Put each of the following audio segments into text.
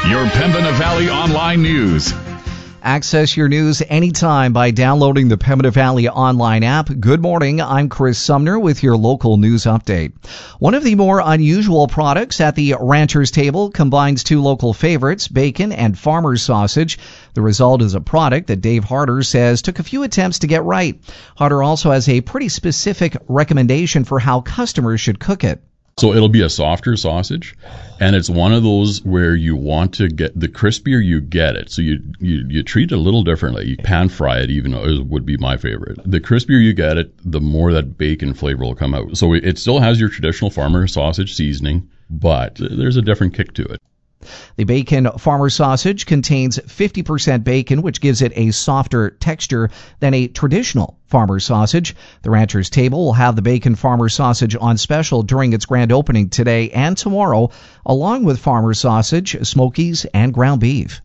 Your Pembina Valley Online News. Access your news anytime by downloading the Pembina Valley Online app. Good morning, I'm Chris Sumner with your local news update. One of the more unusual products at the Rancher's Table combines two local favorites, bacon and farmer's sausage. The result is a product that Dave Harder says took a few attempts to get right. Harder also has a pretty specific recommendation for how customers should cook it. So it'll be a softer sausage, and it's one of those where you want to get, the crispier you get it. So you treat it a little differently. You pan fry it even, would be my favorite. The crispier you get it, the more that bacon flavor will come out. So it still has your traditional farmer sausage seasoning, but there's a different kick to it. The bacon farmer sausage contains 50% bacon, which gives it a softer texture than a traditional farmer sausage. The Rancher's Table will have the bacon farmer sausage on special during its grand opening today and tomorrow, along with farmer sausage, smokies, and ground beef.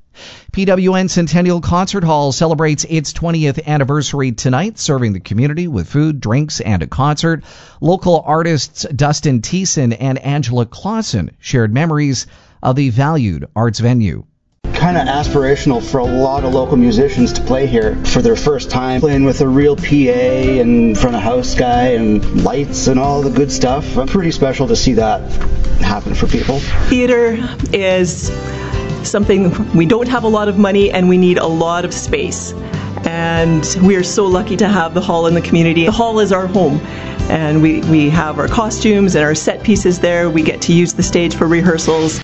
PWN Centennial Concert Hall celebrates its 20th anniversary tonight, serving the community with food, drinks, and a concert. Local artists Dustin Thiessen and Angela Clausen shared memories of the valued arts venue. Kind of aspirational for a lot of local musicians to play here for their first time, playing with a real PA and in front of house guy and lights and all the good stuff. Pretty special to see that happen for people. Theater is something, we don't have a lot of money and we need a lot of space. And we are so lucky to have the hall in the community. The hall is our home. And we have our costumes and our set pieces there. We get to use the stage for rehearsals.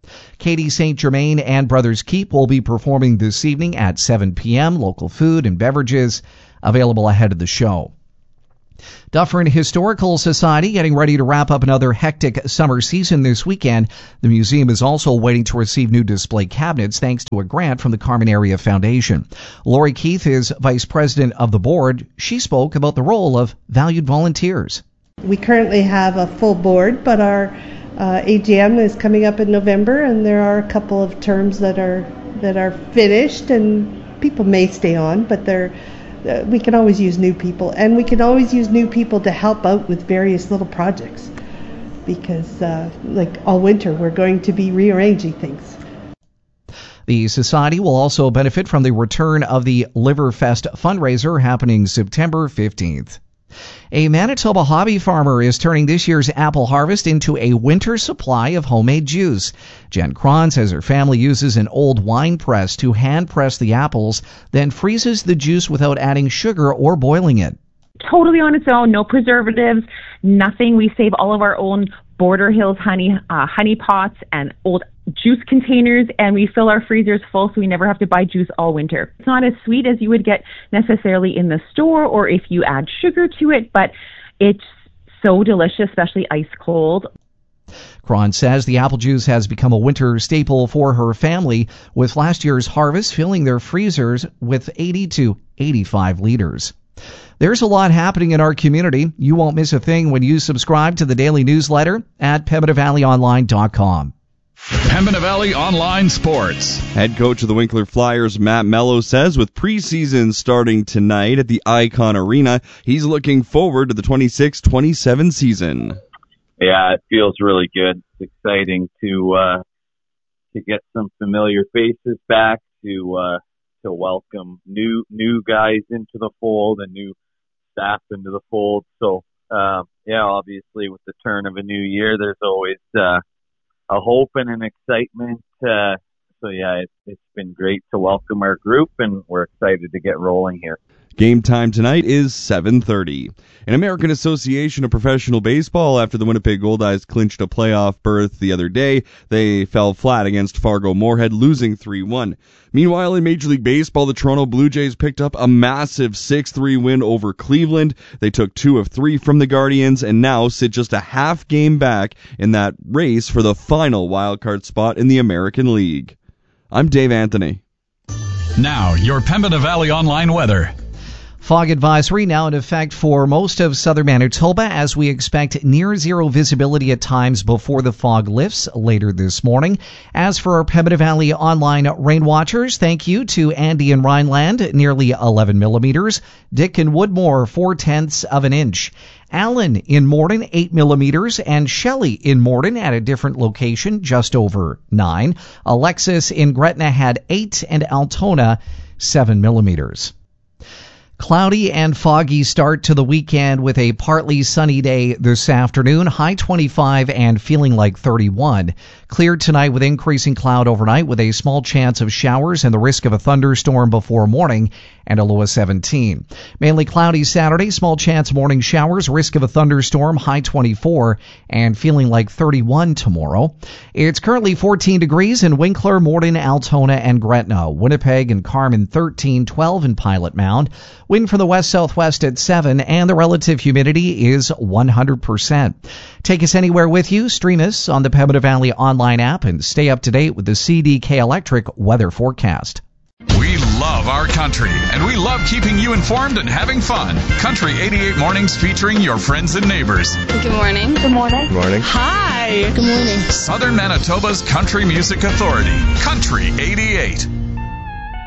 Katie St. Germain and Brothers Keep will be performing this evening at 7 p.m. Local food and beverages available ahead of the show. Dufferin Historical Society getting ready to wrap up another hectic summer season this weekend. The museum is also waiting to receive new display cabinets thanks to a grant from the Carman Area Foundation. Lori Keith is vice president of the board. She spoke about the role of valued volunteers. We currently have a full board, but our AGM is coming up in November, and there are a couple of terms that are finished, and people may stay on, but we can always use new people, and we can always use new people to help out with various little projects, because like all winter we're going to be rearranging things. The society will also benefit from the return of the Liverfest fundraiser happening September 15th. A Manitoba hobby farmer is turning this year's apple harvest into a winter supply of homemade juice. Jen Cron says her family uses an old wine press to hand press the apples, then freezes the juice without adding sugar or boiling it. Totally on its own, no preservatives, nothing. We save all of our own Border Hills honey pots and old juice containers, and we fill our freezers full so we never have to buy juice all winter. It's not as sweet as you would get necessarily in the store or if you add sugar to it, but it's so delicious, especially ice cold. Cron says the apple juice has become a winter staple for her family, with last year's harvest filling their freezers with 80 to 85 liters. There's a lot happening in our community. You won't miss a thing when you subscribe to the daily newsletter at PembinaValleyOnline.com. Pembina Valley Online Sports. Head coach of the Winkler Flyers, Matt Mello, says with preseason starting tonight at the Icon Arena, he's looking forward to the 26-27 season. Yeah, it feels really good. It's exciting to get some familiar faces back, to welcome new guys into the fold and new staff into the fold. So, obviously with the turn of a new year, there's always a hope and an excitement. It's been great to welcome our group, and we're excited to get rolling here. Game time tonight is 7:30. An American Association of Professional Baseball, after the Winnipeg Goldeyes clinched a playoff berth the other day, they fell flat against Fargo-Moorhead, losing 3-1. Meanwhile, in Major League Baseball, the Toronto Blue Jays picked up a massive 6-3 win over Cleveland. They took 2 of 3 from the Guardians and now sit just a half game back in that race for the final wildcard spot in the American League. I'm Dave Anthony. Now, your Pembina Valley Online weather. Fog advisory now in effect for most of southern Manitoba as we expect near zero visibility at times before the fog lifts later this morning. As for our Pembina Valley Online rain watchers, thank you to Andy and Rhineland, nearly 11 millimeters. Dick and Woodmore, 0.4 of an inch. Allen in Morden, 8 millimeters, and Shelley in Morden at a different location, just over 9. Alexis in Gretna had 8, and Altona, 7 millimeters. Cloudy and foggy start to the weekend with a partly sunny day this afternoon, high 25 and feeling like 31. Clear tonight with increasing cloud overnight with a small chance of showers and the risk of a thunderstorm before morning and a low of 17. Mainly cloudy Saturday, small chance morning showers, risk of a thunderstorm, high 24 and feeling like 31 tomorrow. It's currently 14 degrees in Winkler, Morden, Altona, and Gretna. Winnipeg and Carmen 13, 12 in Pilot Mound. Wind from the west-southwest at 7, and the relative humidity is 100%. Take us anywhere with you. Stream us on the Pembina Valley online app and stay up to date with the CDK Electric weather forecast. We love our country, and we love keeping you informed and having fun. Country 88 Mornings featuring your friends and neighbors. Good morning. Good morning. Good morning. Hi. Good morning. Southern Manitoba's Country Music Authority. Country 88.